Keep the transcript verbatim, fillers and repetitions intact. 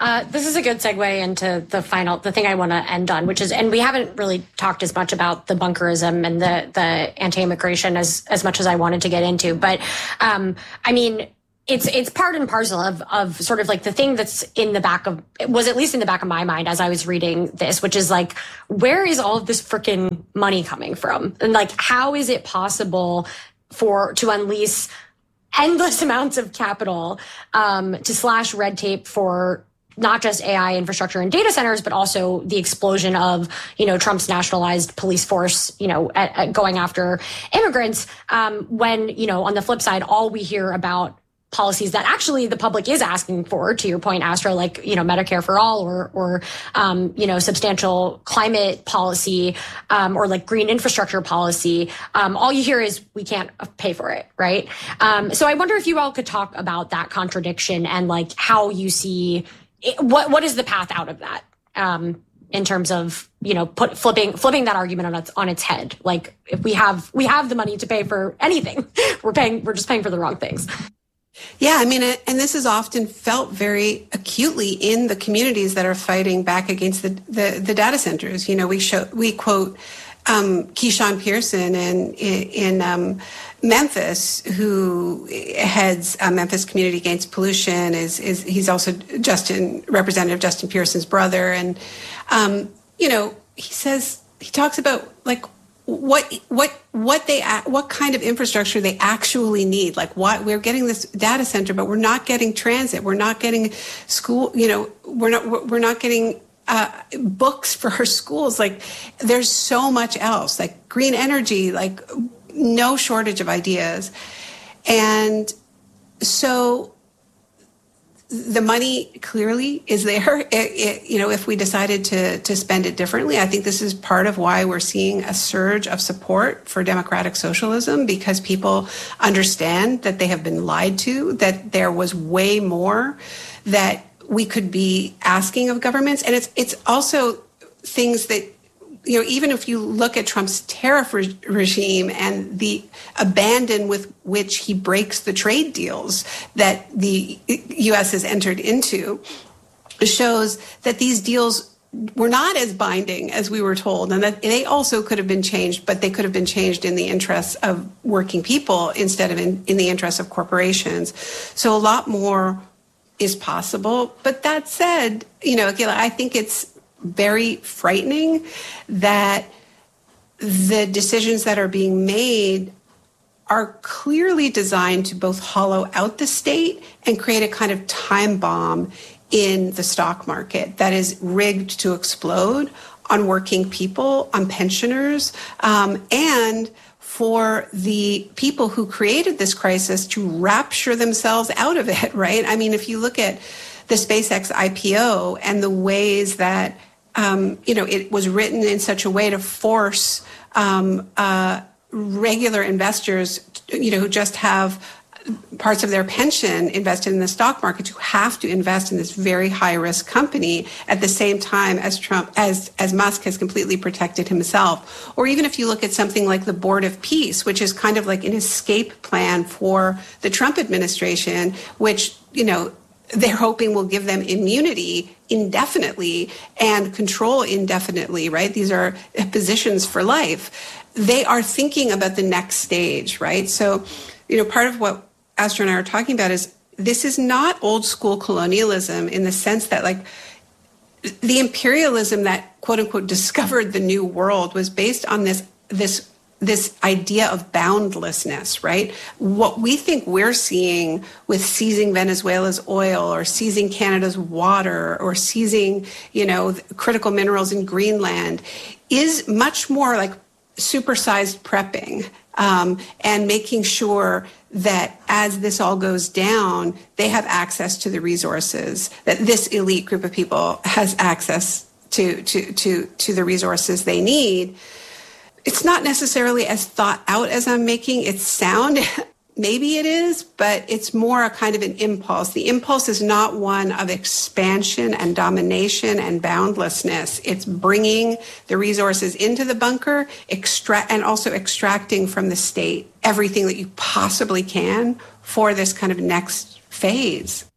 Uh, this is a good segue into the final, the thing I want to end on, which is, and we haven't really talked as much about the bunkerism and the the anti-immigration as as much as I wanted to get into. But um, I mean, it's it's part and parcel of of sort of like the thing that's in the back of, it was at least in the back of my mind as I was reading this, which is like, where is all of this freaking money coming from? And like, how is it possible for to unleash endless amounts of capital um, to slash red tape for not just A I infrastructure and data centers, but also the explosion of, you know, Trump's nationalized police force, you know, at, at going after immigrants. Um, when, you know, on the flip side, all we hear about policies that actually the public is asking for, to your point, Astra, like, you know, Medicare for all or, or, um, you know, substantial climate policy, um, or like green infrastructure policy. Um, all you hear is we can't pay for it. Right. Um, so I wonder if you all could talk about that contradiction and like how you see it, what, what is the path out of that, um, in terms of, you know, put flipping, flipping that argument on its, on its head. Like if we have, we have the money to pay for anything, we're paying, we're just paying for the wrong things. Yeah, I mean, and this is often felt very acutely in the communities that are fighting back against the, the, the data centers. You know, we show, we quote um, Keyshawn Pearson in, in um, Memphis, who heads uh, Memphis Community Against Pollution. Is is he's also Justin Representative Justin Pearson's brother, and um, you know, he says he talks about like. What what what they what kind of infrastructure they actually need? Like, what we're getting this data center, but we're not getting transit. We're not getting school. You know, we're not we're not getting uh, books for our schools. Like, there's so much else. Like green energy. Like, no shortage of ideas, and so the money clearly is there. It, it, you know, if we decided to to spend it differently, I think this is part of why we're seeing a surge of support for democratic socialism, because people understand that they have been lied to, that there was way more that we could be asking of governments. And it's it's also things that, you know, even if you look at Trump's tariff re- regime and the abandon with which he breaks the trade deals that the U S has entered into, shows that these deals were not as binding as we were told, and that they also could have been changed, but they could have been changed in the interests of working people instead of in, in the interests of corporations. So a lot more is possible. But that said, you know, again, I think it's very frightening that the decisions that are being made are clearly designed to both hollow out the state and create a kind of time bomb in the stock market that is rigged to explode on working people, on pensioners, um, and for the people who created this crisis to rapture themselves out of it, right? I mean, if you look at the SpaceX I P O and the ways that Um, you know, it was written in such a way to force um, uh, regular investors, you know, who just have parts of their pension invested in the stock market, to have to invest in this very high risk company at the same time as Trump, as as Musk has completely protected himself. Or even if you look at something like the Board of Peace, which is kind of like an escape plan for the Trump administration, which, you know, they're hoping will give them immunity indefinitely and control indefinitely, right? These are positions for life. They are thinking about the next stage, right? So, you know, part of what Astra and I are talking about is this is not old school colonialism in the sense that, like, the imperialism that, quote unquote, discovered the new world was based on this, this this idea of boundlessness, right? What we think we're seeing with seizing Venezuela's oil or seizing Canada's water or seizing, you know, critical minerals in Greenland is much more like supersized prepping um, and making sure that as this all goes down, they have access to the resources, that this elite group of people has access to to to to the resources they need. It's not necessarily as thought out as I'm making it sound. Maybe it is, but it's more a kind of an impulse. The impulse is not one of expansion and domination and boundlessness. It's bringing the resources into the bunker, extract, and also extracting from the state everything that you possibly can for this kind of next phase.